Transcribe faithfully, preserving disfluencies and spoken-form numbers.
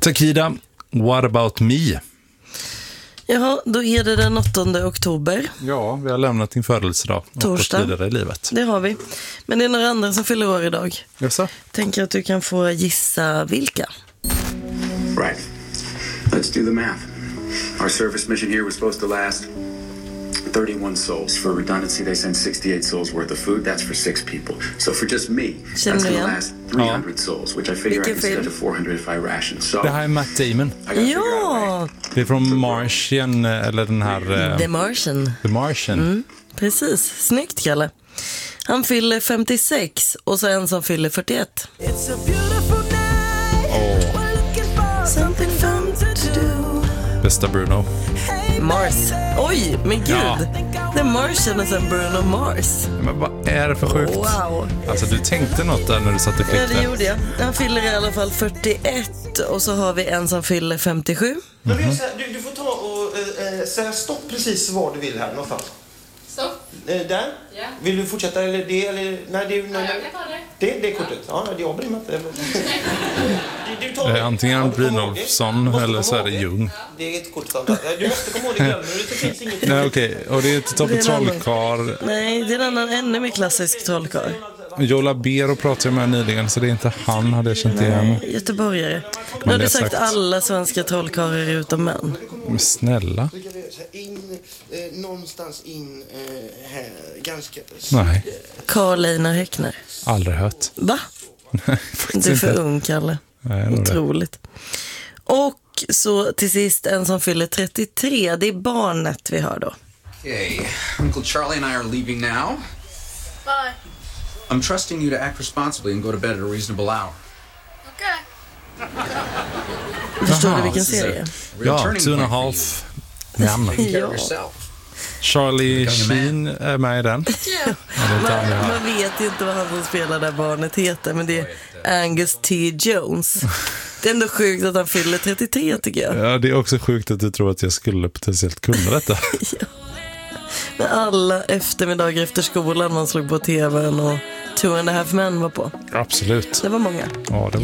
Takida, What About Me? Ja, då är det den åttonde oktober. Ja, vi har lämnat din födelsedag. Torsdag. Och gått vidare i livet. Det har vi. Men det är några andra som fyller år idag. Jaså? Tänker att du kan få gissa vilka. Right. Let's do the math. Our service mission here was supposed to last thirty-one souls. For redundancy, they send sixty-eight souls worth of food. That's for six people. So for just me, Känner that's du going to igen? last three hundred souls, which I figure Vilken I can film? schedule four hundred if I ration. So Det här är Matt Damon. I gotta figure out a way. Ja, Det är från Martian, eller den här... eh, The Martian. The Martian. Mm, precis, snyggt Kalle. Han fyller femtiosex och så en som fyller fyrtioett. It's a beautiful night. Åh, Something fun to do. bästa Bruno. Mars. Oj, men gud. Ja. The Martian och sen Bruno Mars. Men vad är det för sjukt? Wow. Alltså, du tänkte något där när du satt och Ja, klippte. det gjorde jag. Han fyller i alla fall fyrtioett och så har vi en som fyller femtiosju. Men du, du, du får ta och äh, säga stopp precis var du vill här någonstans. Stopp. Äh, där? Ja. Vill du fortsätta eller det eller nej det är Ja, nej, jag kan ta det. det det är kortet. Ja, det jag bryr mig inte. Du, du tar Det är det. antingen Ja, du kommer ihåg Brynolfsson det. Måste eller så är komma det ihåg Jung. Det är ett kort sånt där. Du måste komma ihåg det, glömmer du, det finns inget. Nej, okej. Och det är Tobbe Det är en annan. Trollkarl. Nej, det är en annan ännu mer klassisk trollkarl. Joe Labero pratade jag med nyligen, så det är inte han, hade jag känt igen. Göteborgare. Nu Men har det du är sagt sagt. alla svenska trollkarlar utom män. Men snälla. In, eh, någonstans in eh, här, ganska... Nej, Carl Einar Häckner. aldrig hört. Va? Nej, faktiskt Du är för inte. ung, Kalle. Nej, nog det. Otroligt. Och så till sist en som fyller trettiotre. Det är barnet vi har då. Okay, Uncle Charlie and I are leaving now. Bye. I'm trusting you to act responsibly and go to bed at a reasonable hour. Okay. Förstår Jaha, du vilken This is a serie? real Ja, turning two and a point for half. you. Namn. Take care Ja. of yourself. Charlie Becoming a Sheen är med i den. Yeah. Ja, det är inte han vi Man, har. man vet ju inte vad han som spelar där barnet heter, men det är Angus T. Jones. Det är ändå sjukt att han fyller trettiotre, tycker jag. Ja, det är också sjukt att du tror att jag skulle potentiellt kunna detta. Men alla eftermiddagar efter skolan man slog på tvn och Two and a Half Men var på. Absolut. Det var många. Ja, det